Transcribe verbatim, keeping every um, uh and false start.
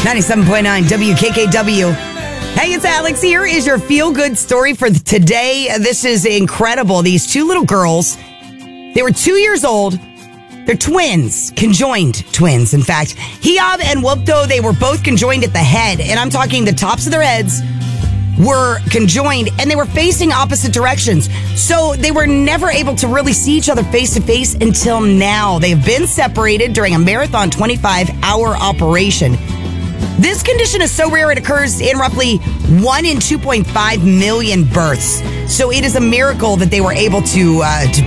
ninety-seven point nine W K K W. Hey, it's Alex. Here is your feel-good story for today. This is incredible. These two little girls, they were two years old. They're twins, conjoined twins, in fact. Hiyab and Wupto, they were both conjoined at the head, and I'm talking the tops of their heads were conjoined, and they were facing opposite directions. So they were never able to really see each other face to face until now. They've been separated during a marathon twenty-five hour operation. This condition is so rare it occurs in roughly one in two point five million births. So it is a miracle that they were able to uh, to